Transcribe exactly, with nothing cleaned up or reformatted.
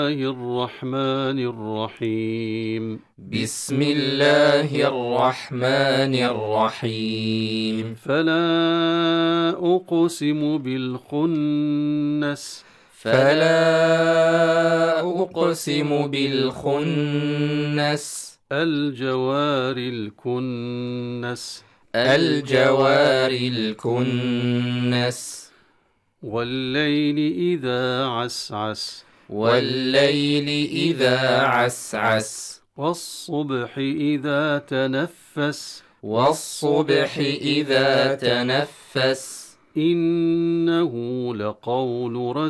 الرحمن الرحيم بسم الله الرحمن الرحيم فلا أقسم بالخنس فلا أقسم بالخنس الجوار الكنس الجوار الكنس والليل إذا عسعس والليل إذا عسعس والصبح إذا تنفس والصبح إذا تنفس إنه لقول